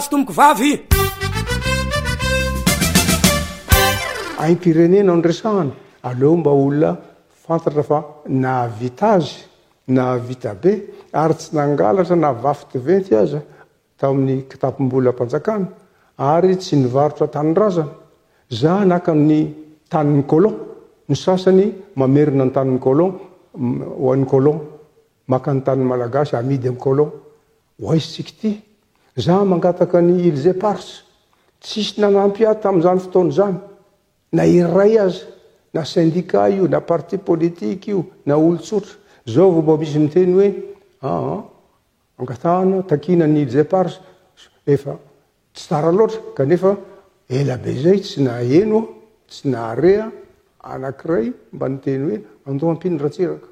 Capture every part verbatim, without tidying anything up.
tomboko vavy aim-pirenena ndresahana aleo mba olona fantatra fa nahavita azy nahavita be ary tsy nangalatra na vafy diventy aza tamin'ny kitapom-bolam-panjakana ary tsy nivarotra tany-drazana za naka ny tanin'ny colon ny sasany mamerina ny tanin'ny colon ho an'ny colon maka ny tanin'ny malagasy amidy amin'ny colon hoaisitsika ty za mangataka ny Ilze Pars tsisy nanampy ahy tamin'izany fotoana zany na iray aza na syndicat io na parti politique io na olon-tsotra zao vao mba misy miteny hoe aa angatahana takina ny Ilze Pars efa tsy tsara loatra kanefa ela be zay tsy naheno tsy naharea anankiray mba niteny hoe andao ampiny ratsiraka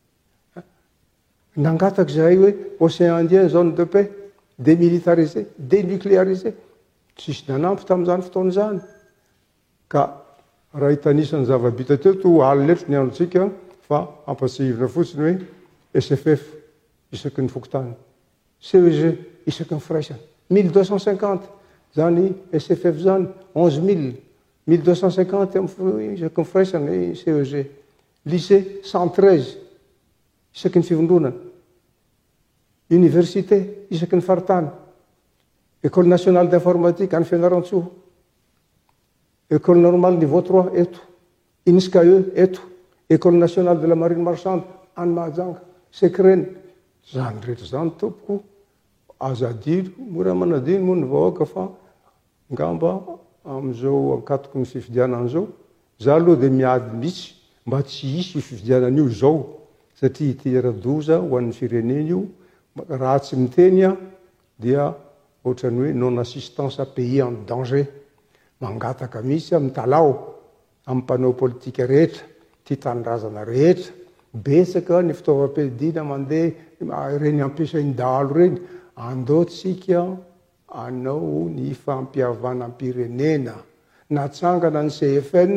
nangataka zahay hoe Océan Indien zone de paix démilitarisé dénucléarisé tsisy nanampy tamin'izany fotoana zany ka raha hitanisany zava-bita teo to aliletro ny androtsika fa ampatsihivina fotsiny hoe S F F isaky ny fokotany C E G isaky ny firaisana mille deux cent cinquante zany S F F zany onze mille mille deux cent cinquante isaky ny firaisana C E G lycée cent treize isaky ny fivondronana université isaky ny faritany école nationale d'informatique any Fianaratsoa école normale niveau trois eto I N S C A E eto école nationale de la marine marchande any Mahajanga secrène zany rehetra zany tompoko azadiro mora manadino moa ny vahoaka fa ngamba am'izao ankatoko ny fifidianana zao za aloha dia miady mihitsy mba tsy hisy io fifidianana io zao satria ity ara-doza ho an'ny firenena io raha tsy miteny a dia ohatrany hoe non assistance à pays en danger mangataka mihitsy amin'ny talao amin'ny mpanao politika rehetra ty tanindrazana rehetra betsaka ny fitaovam-piadina mandeha reny ampiasainy dahalo reny andaotsika anao ny fampiavanam-pirenena natsangana ny C F N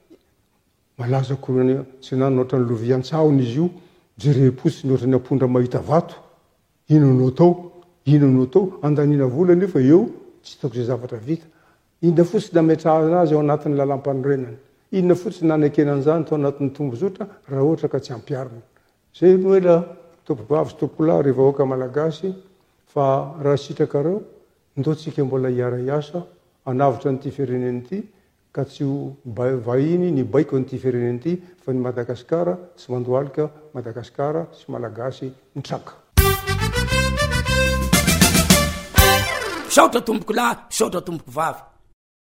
malaza koany tsy nany ohatrany lovian-tsahony izy io jerepotsiny ohatrany ampondra mahita vato inonao tao inonao tao andanina vola nefa eo tsy hitako zay zavatra vita inona fotsiny nametrahana azy ao anatin'ny lalam-panorenana inona fotsiny nanekenan'izany tao anatin'ny tombozotra raha ohatra ka tsy ampiarina zay no hoe la tompoko avy sy tompokolahy ry vahoaka malagasy fa raha sitrakareo ndaotsika mbola hiara-iasa anavotra n'ity firenena ity ka tsy ho vahiny ny baiko n'ity firenena ity fa ny Madagasikara tsy mandoalika Madagasikara sy malagasy mitraka saotra tomboko lahy saotra tomboko vavy